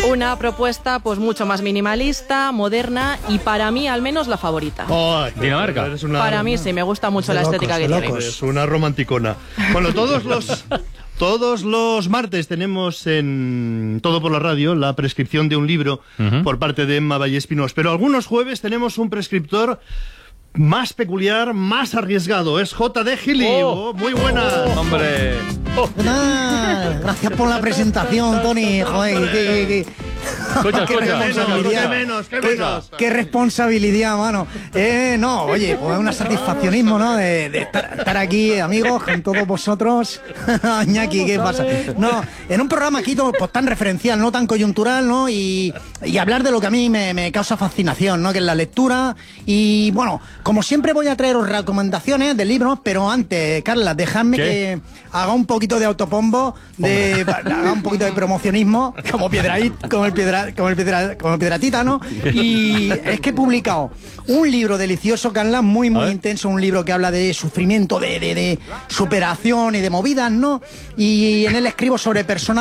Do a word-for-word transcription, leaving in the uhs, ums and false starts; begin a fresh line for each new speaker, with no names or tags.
una propuesta pues mucho más minimalista, moderna y para mí al menos la favorita.
Oh,
Dinamarca.
Eres una,
Para mí sí, me gusta mucho la
locos,
estética que
de
tiene.
locos.
Es una romanticona. Bueno, todos los... Todos los martes tenemos en Todo por la Radio la prescripción de un libro
Uh-huh.
por parte de Emma Vallespinós, pero algunos jueves tenemos un prescriptor más peculiar, más arriesgado. Es J D Gili.
Oh.
Oh, muy buenas.
Hombre.
Ah, gracias por la presentación, Tony. Joder, qué, qué, qué-
Escucha,
qué
escucha.
responsabilidad.
Qué menos, qué
Qué-
menos.
qué responsabilidad, mano. Eh, no, oye, pues una satisfaccionismo, ¿no? De, de estar, estar aquí, amigos, con todos vosotros. Iñaki, ¿qué pasa? No, en un programa aquí todo, pues, tan referencial, no tan coyuntural, ¿no? Y, y hablar de lo que a mí me, me causa fascinación, ¿no? Que es la lectura. Y bueno, como siempre voy a traeros recomendaciones de libros, pero antes, Carla, dejadme
¿Qué?
que haga un poquito de autopombo, de, haga un poquito de promocionismo, como Piedraít, como el piedra, como el piedra, como el Piedratita, ¿no? Y es que he publicado un libro delicioso, Carla, muy, muy intenso, un libro que habla de sufrimiento, de, de, de superación y de movidas, ¿no? Y en él escribo sobre personas